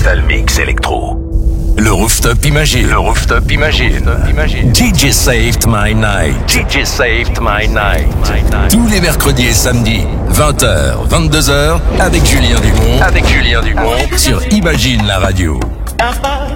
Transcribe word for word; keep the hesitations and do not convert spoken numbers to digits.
Total Mix Electro. Le Rooftop Imagine. Le Rooftop Imagine. D J Saved My Night. D J Saved My Night. Tous les mercredis et samedis, vingt heures, vingt-deux heures, avec Julien Dumont. Avec Julien Dumont sur Imagine la radio.